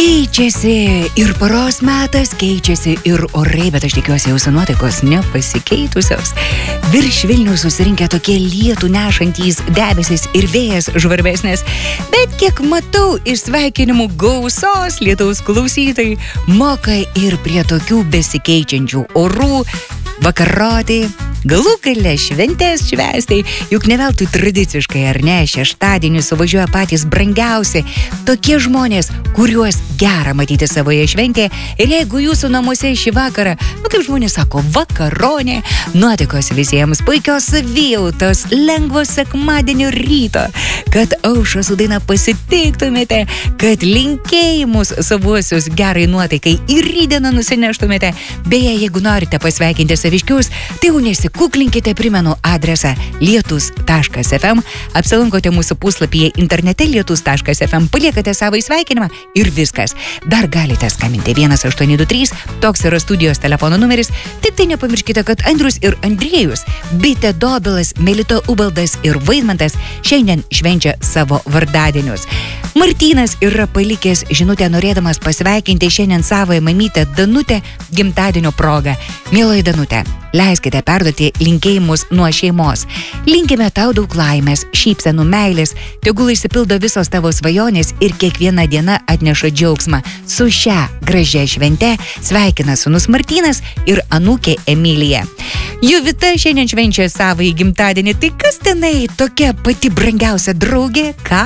Keičiasi ir paros metas, keičiasi ir orai, bet aš tikiuosi jūsų nuotaikos nepasikeitusios. Virš Vilnių susirinkę tokie lietų nešantys debesis ir vėjas žvarbesnės. Bet kiek matau iš sveikinimų gausos lietaus klausytojai moka ir prie tokių besikeičiančių orų vakaroti, galų gale šventės švęsti, juk ne veltui tradiciškai, ar ne, šeštadienį suvažiuoja patys brangiausi, tokie žmonės, kuriuos gera matyti savoje šventėje. Ir jeigu jūsų namuose šį vakarą, kaip žmonės sako, vakaronė, nuotaikos visiems, puikios savijautos, lengvo sekmadienio ryto, kad aušą su daina pasitiktumėte, kad linkėjimus savuosius gerai nuotaikai ir rytdieną nusineštumėte. Beje, jeigu norite pasveikinti saviškius, tai jau nesikuklinkite, primenu adresą lietus.fm, apsilankote mūsų puslapyje internete lietus.fm, paliekate savo sveikinimą ir viskas. Dar galite skambinti 1823, toks yra studijos telefono numeris, tik tai nepamirškite, kad Andrius ir Andriejus, Bitė Dobilas, Melita Ubaldas ir Vaidmantas šiandien švenčia savo vardadienius. Martynas yra palikęs žinutę norėdamas pasveikinti šiandien savoje mamytę Danutę gimtadienio proga. Mieloji Danutė, leiskite perduoti linkėjimus nuo šeimos. Linkime tau daug laimės, šypsenų, meilės, tegul išsipildo visos tavo svajonės ir kiekviena diena atneša džiaugsmą. Su šia gražia švente sveikina sūnus Martynas ir anūkė Emilija. Jovita šiandien švenčia savąjį gimtadienį, tai kas tenai tokia pati brangiausia draugė, ką?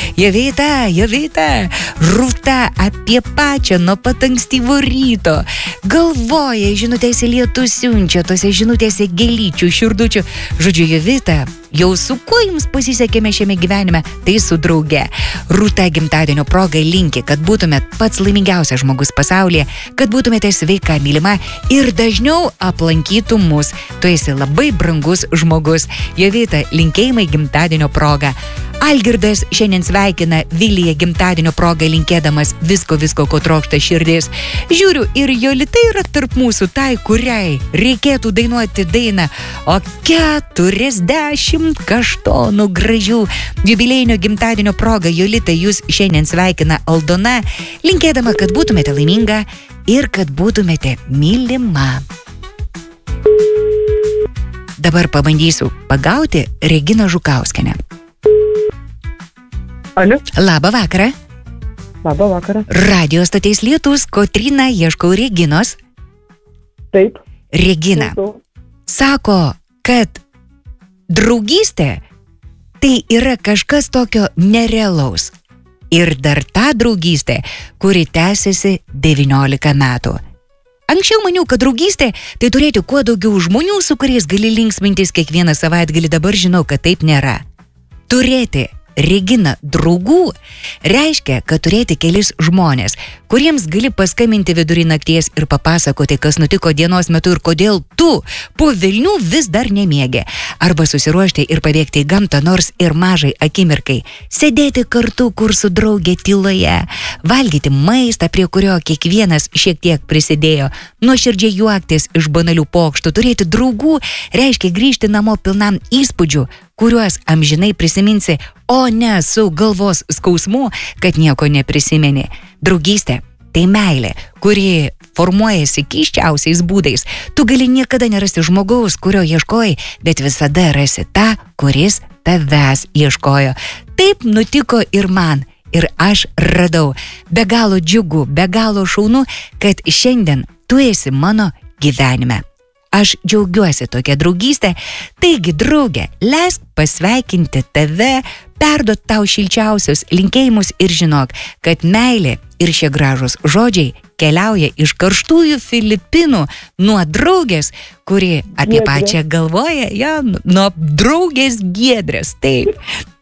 Jovita, Rūta apie pačią nuo pat ankstyvo ryto. Galvoja, žinutėse lietus siunčia, tose žinutėse gėlyčių, širdučių. Žodžiu, Jovita, jau su kuo jums pasisekėme šiame gyvenime, tai su drauge. Rūta gimtadienio progai linki, kad būtumėt pats laimingiausias žmogus pasaulyje, kad būtumėte sveika, mylima ir dažniau aplankytų mus. Tu esi labai brangus žmogus. Jovita, linkėjimai gimtadienio proga. Algirdas šiandien sveikina Viliją gimtadienio progą linkėdamas visko, ko trokšta širdis. Žiūriu, ir Jolita yra tarp mūsų, tai kuriai reikėtų dainuoti dainą O 40 kaštonų gražių. Jubiliejinio gimtadienio progą Jolita jūs šiandien sveikina Aldona, linkėdama, kad būtumėte laiminga ir kad būtumėte mylima. Dabar pabandysiu pagauti Reginą Žukauskienę. Alio. Labą vakarą. Labą vakarą. Radio stoties Lietus, Kotryna, ieškau Reginos. Taip. Regina sako, kad draugystė tai yra kažkas tokio nerealaus. Ir dar ta draugystė, kuri tęsiasi 19 metų. Anksčiau maniau, kad draugystė tai turėti kuo daugiau žmonių, su kuriais gali linksmintis kiekvieną savaitgalį, dabar žinau, kad taip nėra. Turėti, Regina, draugų reiškia, kad turėti kelis žmonės, kuriems gali paskambinti vidurį nakties ir papasakoti, kas nutiko dienos metu ir kodėl tu po velnių vis dar nemiegi. Arba susiruošti ir pabėgti į gamtą, nors ir mažai akimirkai. Sėdėti kartu, kur su draugė tyloje. Valgyti maistą, prie kurio kiekvienas šiek tiek prisidėjo. Nuoširdžiai juoktis iš banalių pokštų. Turėti draugų reiškia grįžti namo pilnam įspūdžių, kuriuos amžinai prisiminsi, o ne su galvos skausmu, kad nieko neprisimeni. Draugystė tai meilė, kuri formuojasi keisčiausiais būdais. Tu gali niekada nerasti žmogaus, kurio ieškojai, bet visada rasi tą, kuris tavęs ieškojo. Taip nutiko ir man. Ir aš radau. Be galo džiugu, be galo šaunu, kad šiandien tu esi mano gyvenime. Aš džiaugiuosi tokia draugystė, taigi draugė, leisk pasveikinti tave, perduot tau šilčiausius linkėjimus ir žinok, kad meilė ir šie gražūs žodžiai keliauja iš karštųjų Filipinų nuo draugės, kuri apie pačią galvoja, nuo draugės Giedrės. Taip.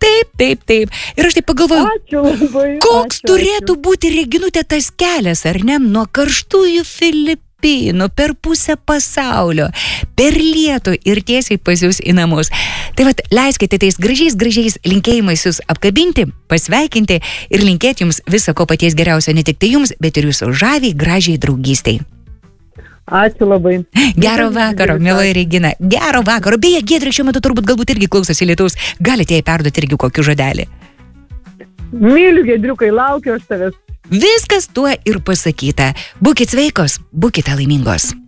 Ir aš taip pagalvoju, koks turėtų būti, Reginutė, tas kelias, ar ne, nuo karštųjų Filipinų per pusę pasaulio, per lietų ir tiesiai pas jūs į namus. Tai vat, leiskite tais gražiais linkėjimais jūs apkabinti, pasveikinti ir linkėti jums viso ko paties geriausio, ne tik tai jums, bet ir jūsų žaviai, gražiai draugystei. Ačiū labai. Gero vakaro, mieloji Regina. Gero vakaro. Beje, Giedrė šiuo metu turbūt galbūt irgi klausosi Lietaus. Galite jai perduoti irgi kokį žodelį. Myliu, Giedriukai, laukiu aš tavęs. Viskas tuo ir pasakyta. Būkit sveikos, būkite laimingos.